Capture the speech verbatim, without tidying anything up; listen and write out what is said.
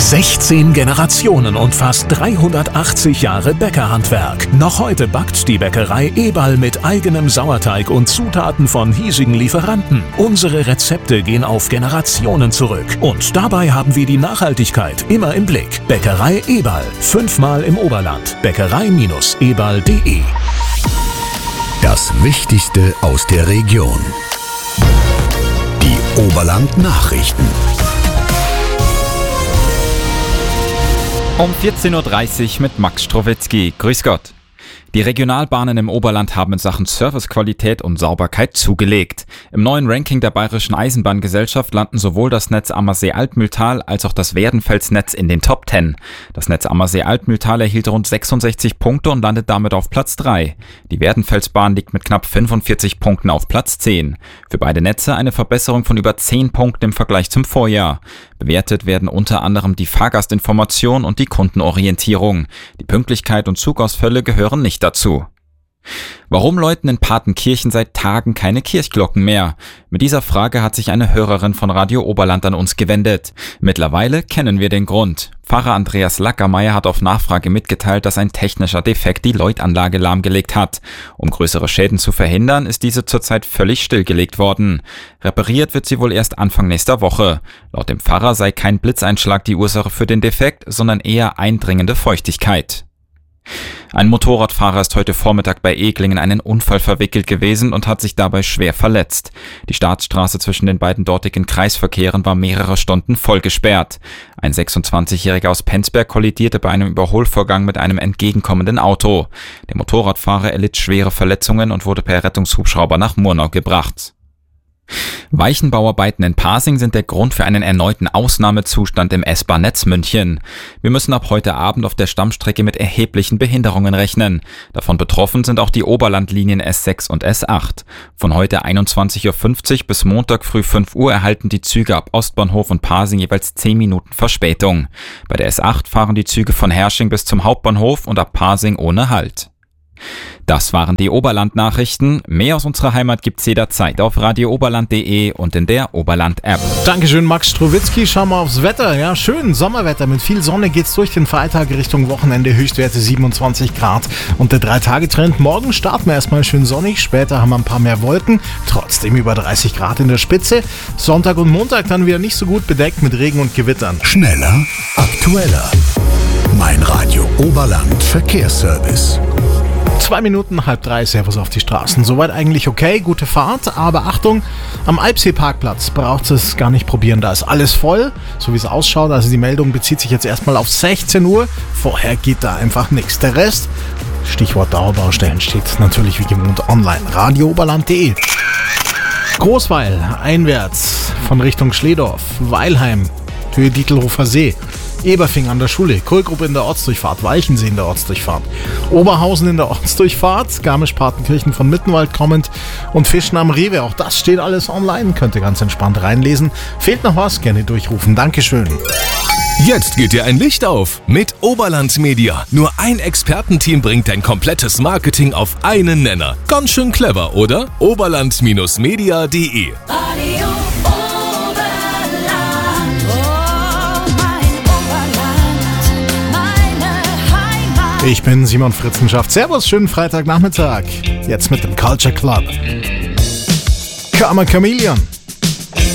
sechzehn Generationen und fast dreihundertachtzig Jahre Bäckerhandwerk. Noch heute backt die Bäckerei Eberl mit eigenem Sauerteig und Zutaten von hiesigen Lieferanten. Unsere Rezepte gehen auf Generationen zurück. Und dabei haben wir die Nachhaltigkeit immer im Blick. Bäckerei Eberl. Fünfmal im Oberland. Bäckerei Eberl punkt de. Das Wichtigste aus der Region. Die Oberland-Nachrichten. Um vierzehn Uhr dreißig mit Max Strowitzki. Grüß Gott. Die Regionalbahnen im Oberland haben in Sachen Servicequalität und Sauberkeit zugelegt. Im neuen Ranking der Bayerischen Eisenbahngesellschaft landen sowohl das Netz Ammersee-Altmühltal als auch das Werdenfels-Netz in den Top zehn. Das Netz Ammersee-Altmühltal erhielt rund sechsundsechzig Punkte und landet damit auf Platz drei. Die Werdenfelsbahn liegt mit knapp fünfundvierzig Punkten auf Platz zehn. Für beide Netze eine Verbesserung von über zehn Punkten im Vergleich zum Vorjahr. Bewertet werden unter anderem die Fahrgastinformation und die Kundenorientierung. Die Pünktlichkeit und Zugausfälle gehören nicht dazu. Warum läuten in Partenkirchen seit Tagen keine Kirchglocken mehr? Mit dieser Frage hat sich eine Hörerin von Radio Oberland an uns gewendet. Mittlerweile kennen wir den Grund. Pfarrer Andreas Lackermeier hat auf Nachfrage mitgeteilt, dass ein technischer Defekt die Läutanlage lahmgelegt hat. Um größere Schäden zu verhindern, ist diese zurzeit völlig stillgelegt worden. Repariert wird sie wohl erst Anfang nächster Woche. Laut dem Pfarrer sei kein Blitzeinschlag die Ursache für den Defekt, sondern eher eindringende Feuchtigkeit. Ein Motorradfahrer ist heute Vormittag bei Eglingen in einen Unfall verwickelt gewesen und hat sich dabei schwer verletzt. Die Staatsstraße zwischen den beiden dortigen Kreisverkehren war mehrere Stunden voll gesperrt. Ein sechsundzwanzigjähriger aus Penzberg kollidierte bei einem Überholvorgang mit einem entgegenkommenden Auto. Der Motorradfahrer erlitt schwere Verletzungen und wurde per Rettungshubschrauber nach Murnau gebracht. Weichenbauarbeiten in Pasing sind der Grund für einen erneuten Ausnahmezustand im S-Bahn-Netz München. Wir müssen ab heute Abend auf der Stammstrecke mit erheblichen Behinderungen rechnen. Davon betroffen sind auch die Oberlandlinien S sechs und S acht. Von heute einundzwanzig Uhr fünfzig bis Montag früh fünf Uhr erhalten die Züge ab Ostbahnhof und Pasing jeweils zehn Minuten Verspätung. Bei der S acht fahren die Züge von Hersching bis zum Hauptbahnhof und ab Pasing ohne Halt. Das waren die Oberland-Nachrichten. Mehr aus unserer Heimat gibt's jederzeit auf radio oberland punkt de und in der Oberland-App. Dankeschön, Max Strowitzki. Schauen wir aufs Wetter. Ja, schön Sommerwetter. Mit viel Sonne geht's durch den Freitag Richtung Wochenende. Höchstwerte siebenundzwanzig Grad. Und der drei-Tage-Trend. Morgen starten wir erstmal schön sonnig. Später haben wir ein paar mehr Wolken. Trotzdem über dreißig Grad in der Spitze. Sonntag und Montag dann wieder nicht so gut bedeckt mit Regen und Gewittern. Schneller, aktueller. Mein Radio Oberland Verkehrsservice. Zwei Minuten, halb drei, Servus auf die Straßen. Soweit eigentlich okay, gute Fahrt, aber Achtung, am Alpsee-Parkplatz braucht es gar nicht probieren, da ist alles voll, so wie es ausschaut. Also die Meldung bezieht sich jetzt erstmal auf sechzehn Uhr, vorher geht da einfach nichts. Der Rest, Stichwort Dauerbaustellen, steht natürlich wie gewohnt online, radio oberland punkt de. Großweil, einwärts von Richtung Schledorf, Weilheim, Höhe Dietelhofer See. Eberfing an der Schule, Kohlgruppe in der Ortsdurchfahrt, Walchensee in der Ortsdurchfahrt, Oberhausen in der Ortsdurchfahrt, Garmisch-Partenkirchen von Mittenwald kommend und Fischen am Rewe. Auch das steht alles online, könnt ihr ganz entspannt reinlesen. Fehlt noch was? Gerne durchrufen. Dankeschön. Jetzt geht dir ein Licht auf mit Oberland Media. Nur ein Expertenteam bringt dein komplettes Marketing auf einen Nenner. Ganz schön clever, oder? oberland Media punkt de. Ich bin Simon Fritzenschaft. Servus, schönen Freitagnachmittag. Jetzt mit dem Culture Club. Karma Chameleon.